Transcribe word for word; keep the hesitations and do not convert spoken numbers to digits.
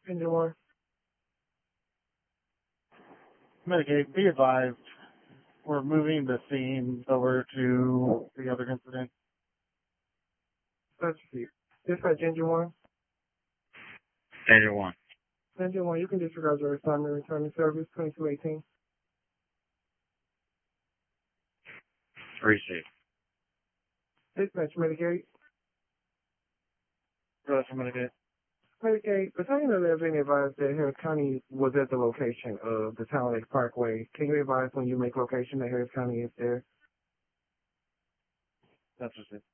Engine one. Medicaid, be advised, we're moving the scene over to the other incident. That's it. Dispatch engine one. Engine one. Engine one, you can disregard your assignment and return to service twenty-two eighteen. Receive. Dispatch Medicaid. Go ahead for Medicaid. Medicaid, Battalion eleven advised that Harris County was at the location of the Town Lake Parkway. Can you advise when you make location that Harris County is there? That's just it.